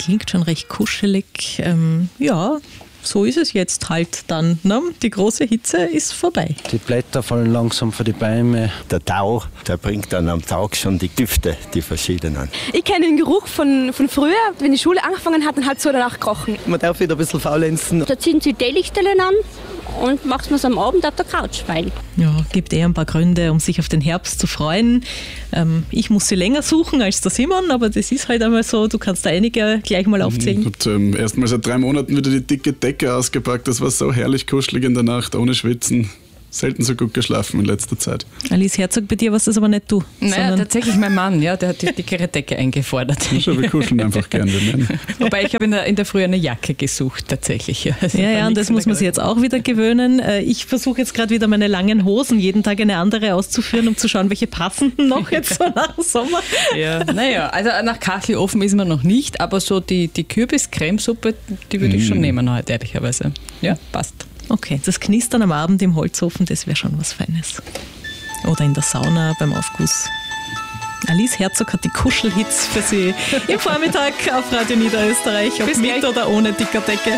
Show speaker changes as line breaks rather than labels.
klingt schon recht kuschelig. Ja, so ist es jetzt halt dann. Ne? Die große Hitze ist vorbei.
Die Blätter fallen langsam von den Bäumen.
Der Tau, der bringt dann am Tag schon die Düfte, die verschiedenen.
Ich kenne den Geruch von früher, wenn die Schule angefangen hat, dann hat es so danach gerochen.
Man darf wieder ein bisschen faulenzen.
Da ziehen sie Teelichterchen an und macht man es am Abend auf der Couch fein.
Ja, gibt ein paar Gründe, um sich auf den Herbst zu freuen. Ich muss sie länger suchen als der Simon, aber das ist halt einmal so. Du kannst da einige gleich mal aufzählen.
Ich habe erstmal seit 3 Monaten wieder die dicke Decke ausgepackt. Das war so herrlich kuschelig in der Nacht, ohne Schwitzen. Selten so gut geschlafen in letzter Zeit.
Alice Herzog, bei dir warst das aber nicht du.
Naja, tatsächlich mein Mann, ja, der hat die dickere Decke eingefordert.
Ja, wir kuscheln einfach gern.
Wobei ich habe in der Früh eine Jacke gesucht, tatsächlich. Also
ja, und das muss man sich jetzt auch wieder gewöhnen. Ich versuche jetzt gerade wieder meine langen Hosen, jeden Tag eine andere auszuführen, um zu schauen, welche passenden noch jetzt so nach dem Sommer.
Ja, naja, also nach Kachelofen ist man noch nicht, aber so die Kürbis-Cremesuppe, die würde ich schon nehmen heute, ehrlicherweise. Ja, passt.
Okay, das Knistern am Abend im Holzofen, das wäre schon was Feines. Oder in der Sauna beim Aufguss. Alice Herzog hat die Kuschelhits für Sie im Vormittag auf Radio Niederösterreich, ob mit oder ohne dicker Decke.